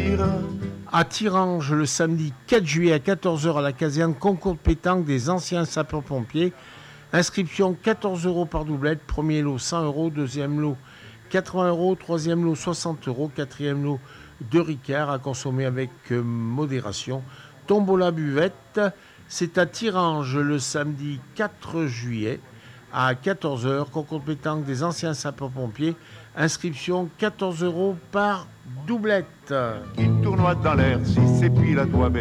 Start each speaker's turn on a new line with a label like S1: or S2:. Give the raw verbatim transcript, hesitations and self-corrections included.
S1: dire.
S2: À Tirange, le samedi quatre juillet à quatorze heures à la caserne, concours de pétanque des anciens sapeurs-pompiers. Inscription quatorze euros par doublette, premier lot cent euros, deuxième lot quatre-vingts euros, troisième lot soixante euros, quatrième lot deux Ricard à consommer avec euh, modération. Tombola buvette, c'est à Tirange le samedi quatre juillet à quatorze heures, concours de pétanque des anciens sapeurs-pompiers. Inscription quatorze euros par doublette.
S1: Qui tournoie dans l'air, si c'est puis la doigt